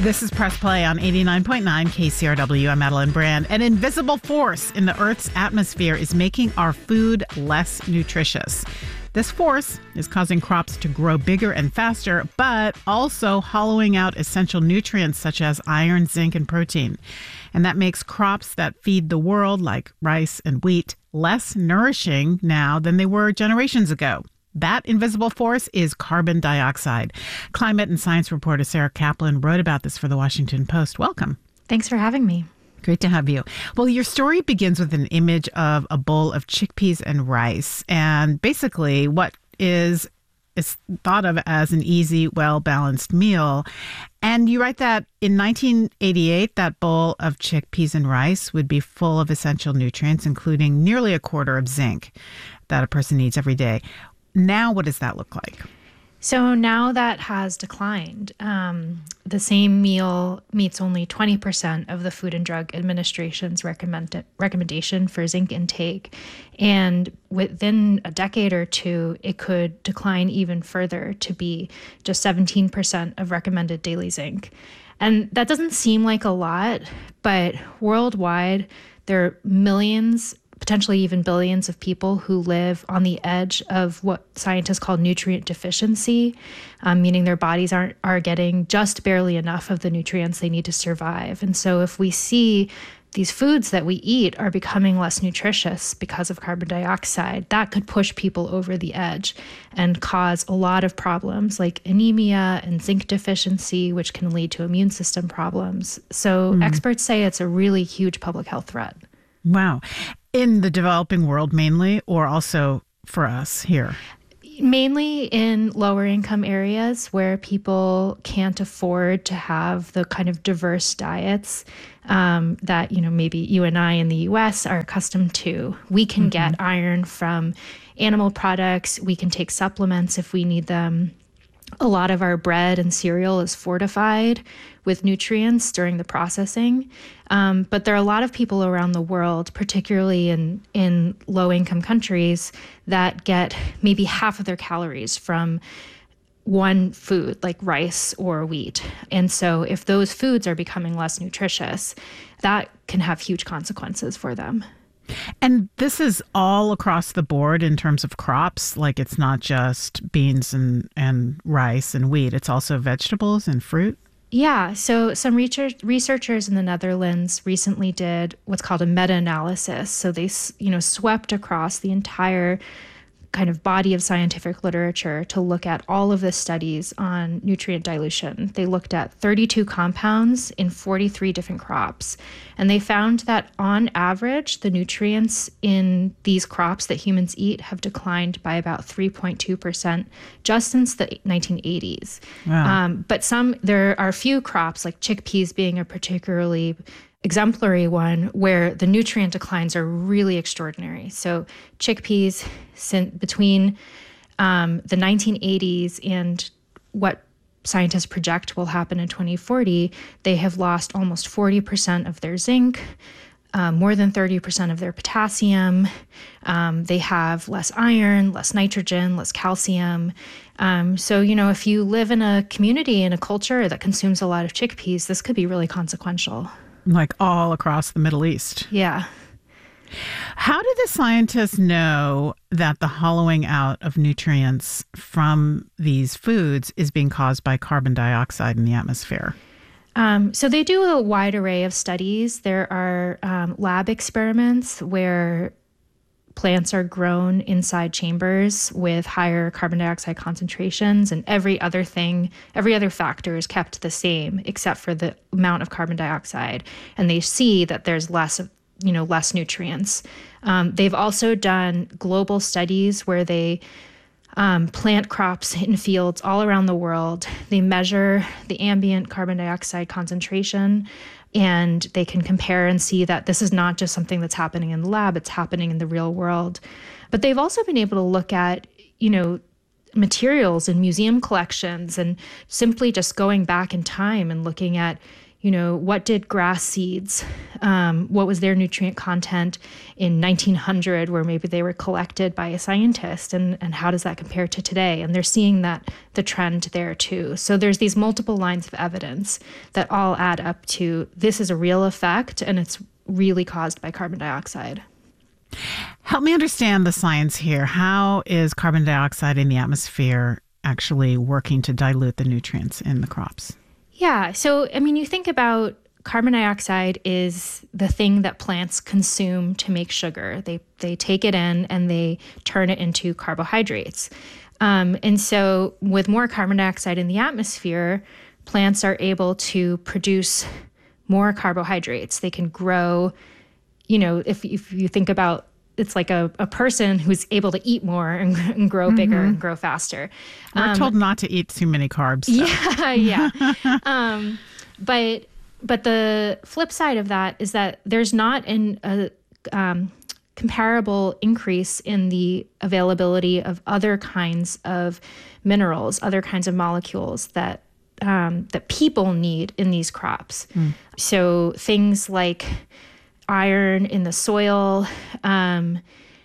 This is Press Play on 89.9 KCRW. I'm Madeline Brand. An invisible force in the Earth's atmosphere is making our food less nutritious. This force is causing crops to grow bigger and faster, but also hollowing out essential nutrients such as iron, zinc, and protein. And that makes crops that feed the world, like rice and wheat, less nourishing now than they were generations ago. That invisible force is carbon dioxide. Climate and science reporter Sarah Kaplan wrote about this for the Washington Post. Welcome. Thanks for having me. Great to have you. Well, your story begins with an image of a bowl of chickpeas and rice, and basically what is thought of as an easy, well-balanced meal. And you write that in 1988, that bowl of chickpeas and rice would be full of essential nutrients, including nearly a quarter of zinc that a person needs every day. Now, what does that look like? So now that has declined. The same meal meets only 20% of the Food and Drug Administration's recommendation for zinc intake. And within a decade or two, it could decline even further to be just 17% of recommended daily zinc. And that doesn't seem like a lot, but worldwide, there are millions, potentially even billions of people who live on the edge of what scientists call nutrient deficiency, meaning their bodies are getting just barely enough of the nutrients they need to survive. And so if we see these foods that we eat are becoming less nutritious because of carbon dioxide, that could push people over the edge and cause a lot of problems like anemia and zinc deficiency, which can lead to immune system problems. So experts say it's a really huge public health threat. Wow. In the developing world mainly, or also for us here? Mainly in lower income areas where people can't afford to have the kind of diverse diets that, maybe you and I in the US are accustomed to. We can get iron from animal products. We can take supplements if we need them. A lot of our bread and cereal is fortified with nutrients during the processing. But there are a lot of people around the world, particularly in low-income countries, that get maybe half of their calories from one food like rice or wheat. And so if those foods are becoming less nutritious, that can have huge consequences for them. And this is all across the board in terms of crops, like it's not just beans and rice and wheat, it's also vegetables and fruit? Yeah, so some researchers in the Netherlands recently did what's called a meta-analysis. So they, swept across the entire kind of body of scientific literature to look at all of the studies on nutrient dilution. They looked at 32 compounds in 43 different crops. And they found that on average, the nutrients in these crops that humans eat have declined by about 3.2% just since the 1980s. Wow. But there are a few crops, like chickpeas being a particularly exemplary one, where the nutrient declines are really extraordinary. So chickpeas, between the 1980s and what scientists project will happen in 2040, they have lost almost 40% of their zinc, more than 30% of their potassium. They have less iron, less nitrogen, less calcium. So, if you live in a community, in a culture that consumes a lot of chickpeas, this could be really consequential. Like all across the Middle East. Yeah. How do the scientists know that the hollowing out of nutrients from these foods is being caused by carbon dioxide in the atmosphere? So they do a wide array of studies. There are lab experiments where plants are grown inside chambers with higher carbon dioxide concentrations, and every other factor is kept the same except for the amount of carbon dioxide. And they see that there's less nutrients. They've also done global studies where they plant crops in fields all around the world. They measure the ambient carbon dioxide concentration, and they can compare and see that this is not just something that's happening in the lab, it's happening in the real world. But they've also been able to look at, materials in museum collections and simply just going back in time and looking at, what did grass seeds, what was their nutrient content in 1900, where maybe they were collected by a scientist, and how does that compare to today? And they're seeing that the trend there too. So there's these multiple lines of evidence that all add up to this is a real effect, and it's really caused by carbon dioxide. Help me understand the science here. How is carbon dioxide in the atmosphere actually working to dilute the nutrients in the crops? Yeah. So, you think about carbon dioxide is the thing that plants consume to make sugar. They take it in and they turn it into carbohydrates. And so with more carbon dioxide in the atmosphere, plants are able to produce more carbohydrates. They can grow, if you think about it's like a person who's able to eat more and grow bigger and grow faster. We're told not to eat too many carbs. So. Yeah. But the flip side of that is that there's not a comparable increase in the availability of other kinds of minerals, other kinds of molecules that people need in these crops. So things like iron in the soil, and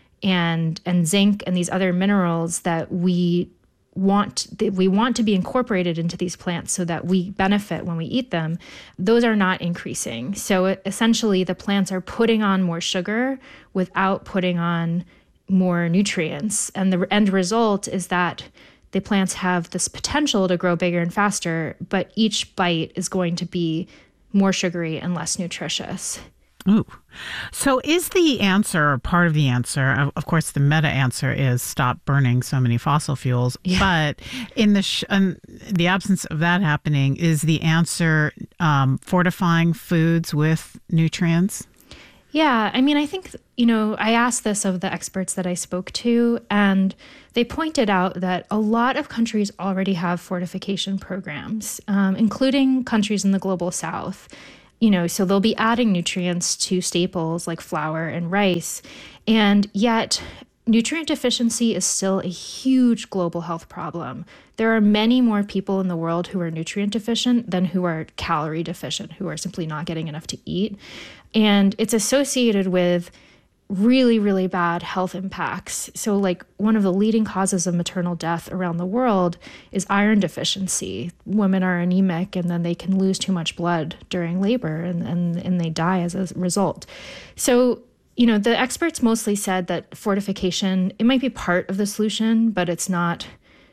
zinc and these other minerals that we want to be incorporated into these plants so that we benefit when we eat them, those are not increasing. So essentially the plants are putting on more sugar without putting on more nutrients. And the end result is that the plants have this potential to grow bigger and faster, but each bite is going to be more sugary and less nutritious. Ooh. So is the answer, or part of the answer, of course, the meta answer is stop burning so many fossil fuels. Yeah. But in the absence of that happening, is the answer fortifying foods with nutrients? Yeah. I think, I asked this of the experts that I spoke to, and they pointed out that a lot of countries already have fortification programs, including countries in the global south. So they'll be adding nutrients to staples like flour and rice. And yet nutrient deficiency is still a huge global health problem. There are many more people in the world who are nutrient deficient than who are calorie deficient, who are simply not getting enough to eat. And it's associated with really, really bad health impacts. So like one of the leading causes of maternal death around the world is iron deficiency. Women are anemic and then they can lose too much blood during labor and they die as a result. So, the experts mostly said that fortification, it might be part of the solution, but it's not.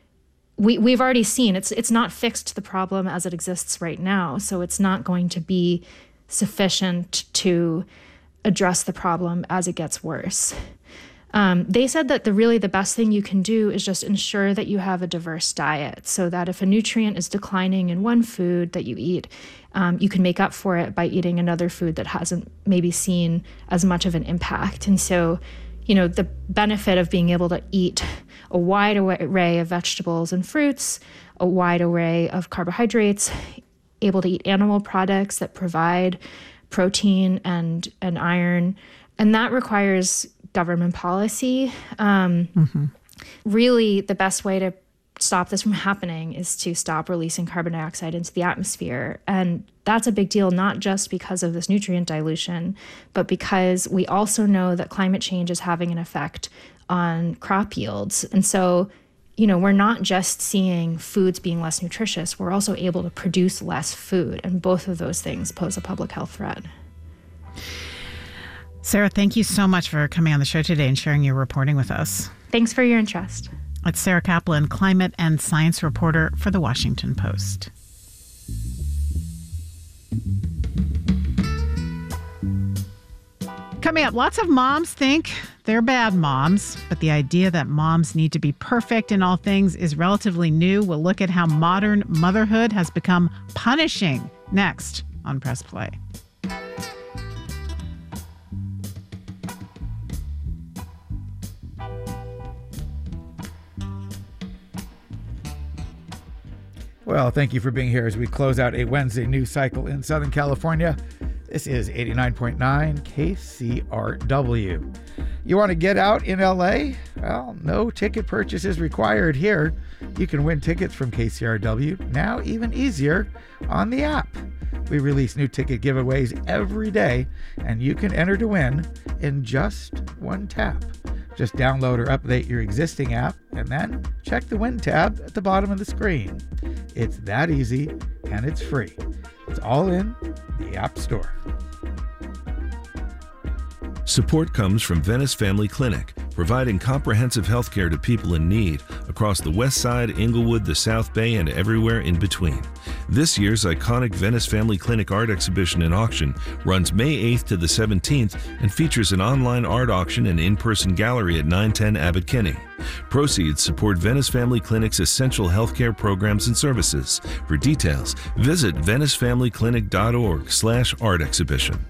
We've already seen it's not fixed the problem as it exists right now. So it's not going to be sufficient to address the problem as it gets worse. They said that the best thing you can do is just ensure that you have a diverse diet, so that if a nutrient is declining in one food that you eat, you can make up for it by eating another food that hasn't maybe seen as much of an impact. And so, the benefit of being able to eat a wide array of vegetables and fruits, a wide array of carbohydrates, able to eat animal products that provide protein and iron, and that requires government policy. Really, the best way to stop this from happening is to stop releasing carbon dioxide into the atmosphere. And that's a big deal, not just because of this nutrient dilution, but because we also know that climate change is having an effect on crop yields. And so, we're not just seeing foods being less nutritious, we're also able to produce less food. And both of those things pose a public health threat. Sarah, thank you so much for coming on the show today and sharing your reporting with us. Thanks for your interest. It's Sarah Kaplan, climate and science reporter for The Washington Post. Coming up, lots of moms think they're bad moms, but the idea that moms need to be perfect in all things is relatively new. We'll look at how modern motherhood has become punishing next on Press Play. Well, thank you for being here as we close out a Wednesday news cycle in Southern California. This is 89.9 KCRW. You want to get out in LA? Well, no ticket purchase is required here. You can win tickets from KCRW, now even easier, on the app. We release new ticket giveaways every day, and you can enter to win in just one tap. Just download or update your existing app, and then check the Win tab at the bottom of the screen. It's that easy, and it's free. It's all in the App Store. Support comes from Venice Family Clinic, providing comprehensive health care to people in need across the West Side, Inglewood, the South Bay, and everywhere in between. This year's iconic Venice Family Clinic art exhibition and auction runs May 8th to the 17th and features an online art auction and in-person gallery at 910 Abbot Kinney. Proceeds support Venice Family Clinic's essential healthcare programs and services. For details, visit venicefamilyclinic.org/art exhibition.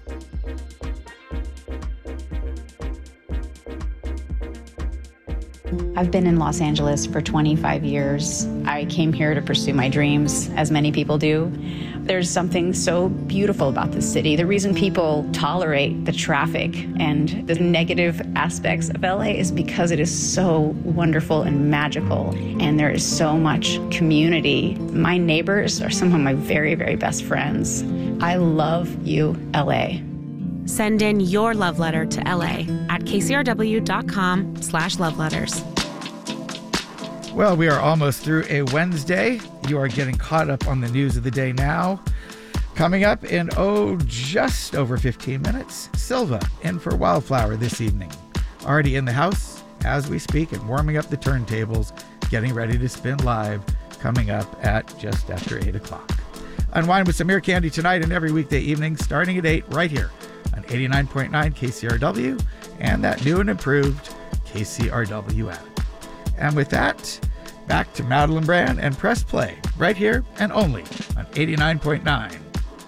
I've been in Los Angeles for 25 years. I came here to pursue my dreams, as many people do. There's something so beautiful about this city. The reason people tolerate the traffic and the negative aspects of LA is because it is so wonderful and magical, and there is so much community. My neighbors are some of my very, very best friends. I love you, LA. Send in your love letter to LA at kcrw.com/loveletters. Well, we are almost through a Wednesday. You are getting caught up on the news of the day now. Coming up in, just over 15 minutes, Silva in for Wildflower this evening. Already in the house as we speak and warming up the turntables, getting ready to spin live, coming up at just after 8 o'clock. Unwind with some Ear Candy tonight and every weekday evening, starting at 8 right here on 89.9 KCRW and that new and improved KCRW app. And with that, back to Madeline Brand and Press Play right here and only on 89.9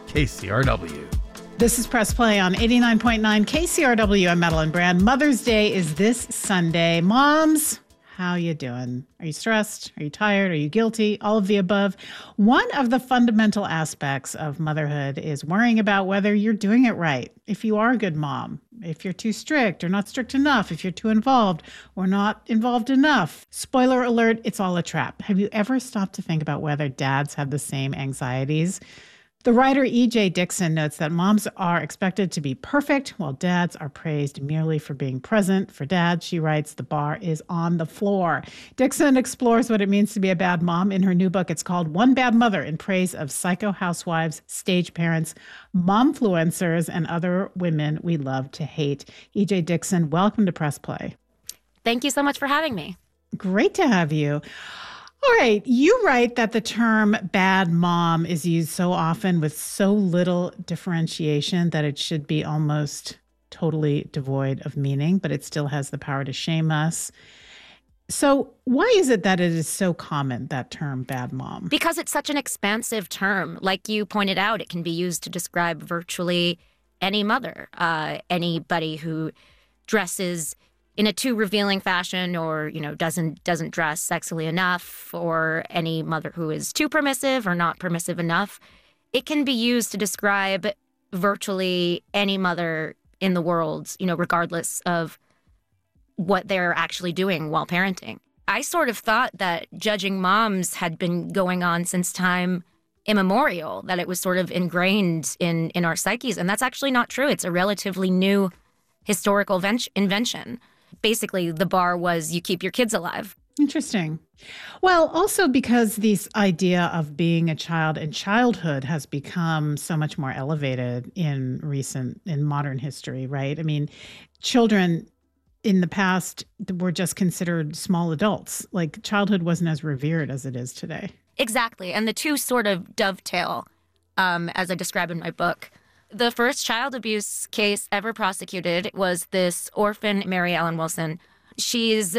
KCRW. This is Press Play on 89.9 KCRW. I'm Madeline Brand. Mother's Day is this Sunday. Moms, how you doing? Are you stressed? Are you tired? Are you guilty? All of the above. One of the fundamental aspects of motherhood is worrying about whether you're doing it right. If you are a good mom, if you're too strict or not strict enough, if you're too involved or not involved enough. Spoiler alert, it's all a trap. Have you ever stopped to think about whether dads have the same anxieties? The writer E.J. Dixon notes that moms are expected to be perfect, while dads are praised merely for being present. For dads, she writes, the bar is on the floor. Dixon explores what it means to be a bad mom in her new book. It's called One Bad Mother, in praise of psycho housewives, stage parents, momfluencers, and other women we love to hate. E.J. Dixon, welcome to Press Play. Thank you so much for having me. Great to have you. All right. You write that the term bad mom is used so often with so little differentiation that it should be almost totally devoid of meaning, but it still has the power to shame us. So why is it that it is so common, that term bad mom? Because it's such an expansive term. Like you pointed out, it can be used to describe virtually any mother, anybody who dresses in a too revealing fashion or, doesn't dress sexily enough, or any mother who is too permissive or not permissive enough. It can be used to describe virtually any mother in the world, regardless of what they're actually doing while parenting. I sort of thought that judging moms had been going on since time immemorial, that it was sort of ingrained in our psyches, and that's actually not true. It's a relatively new historical invention. Basically, the bar was you keep your kids alive. Interesting. Well, also because this idea of being a child and childhood has become so much more elevated in modern history, right? I mean, children in the past were just considered small adults. Like childhood wasn't as revered as it is today. Exactly. And the two sort of dovetail, as I describe in my book. The first child abuse case ever prosecuted was this orphan, Mary Ellen Wilson. She's,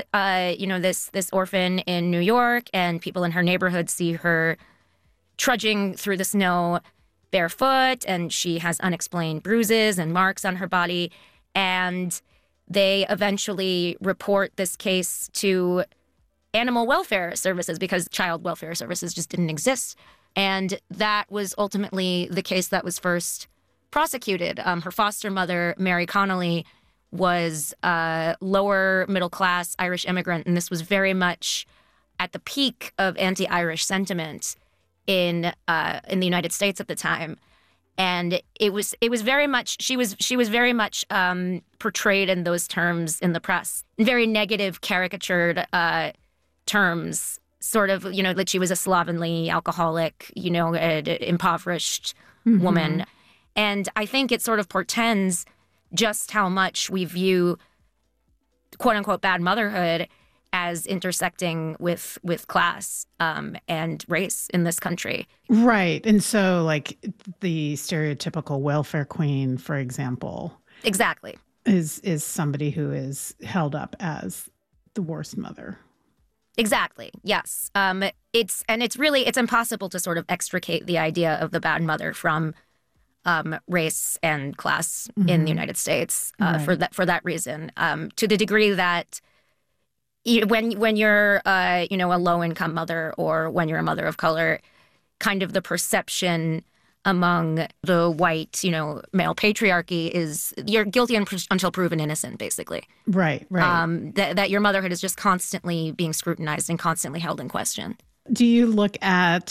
this orphan in New York, and people in her neighborhood see her trudging through the snow barefoot, and she has unexplained bruises and marks on her body. And they eventually report this case to animal welfare services because child welfare services just didn't exist. And that was ultimately the case that was first prosecuted. Her foster mother, Mary Connolly, was a lower middle class Irish immigrant, and this was very much at the peak of anti-Irish sentiment in the United States at the time. And it was very much, she was very much portrayed in those terms in the press, in very negative, caricatured terms, sort of, that she was a slovenly alcoholic, impoverished woman. And I think it sort of portends just how much we view quote unquote bad motherhood as intersecting with class and race in this country. Right. And so like the stereotypical welfare queen, for example. Exactly. Is somebody who is held up as the worst mother. Exactly. Yes. It's impossible to sort of extricate the idea of the bad mother from race and class in the United States for that reason. To the degree that when you're a low income mother, or when you're a mother of color, kind of the perception among the white male patriarchy is you're guilty until proven innocent, basically. Right. That your motherhood is just constantly being scrutinized and constantly held in question. Do you look at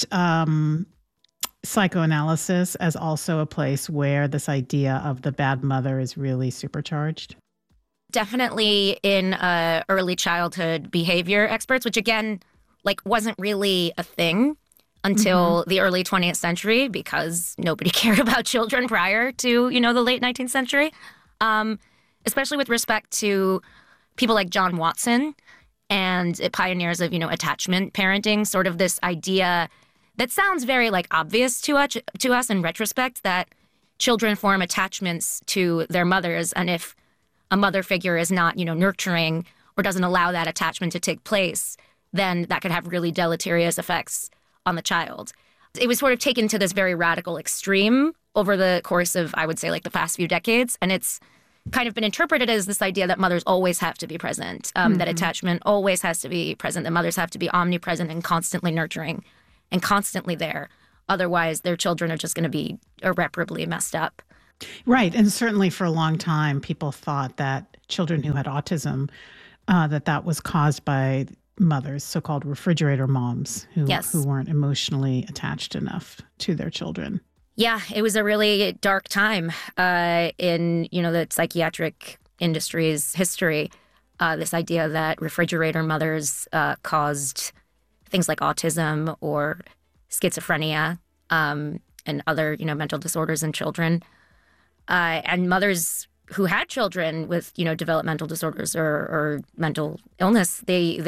psychoanalysis as also a place where this idea of the bad mother is really supercharged? Definitely in early childhood behavior experts, which again, wasn't really a thing until the early 20th century, because nobody cared about children prior to, the late 19th century, especially with respect to people like John Watson and pioneers of, attachment parenting, sort of this idea that sounds very obvious to us in retrospect, that children form attachments to their mothers. And if a mother figure is not, nurturing or doesn't allow that attachment to take place, then that could have really deleterious effects on the child. It was sort of taken to this very radical extreme over the course of, I would say, the past few decades. And it's kind of been interpreted as this idea that mothers always have to be present, that attachment always has to be present, that mothers have to be omnipresent and constantly nurturing and constantly there. Otherwise, their children are just going to be irreparably messed up. Right. And certainly for a long time, people thought that children who had autism, that was caused by mothers, so-called refrigerator moms, who weren't emotionally attached enough to their children. Yeah, it was a really dark time in, the psychiatric industry's history. This idea that refrigerator mothers caused things like autism or schizophrenia and other, mental disorders in children. And mothers who had children with, developmental disorders or mental illness, they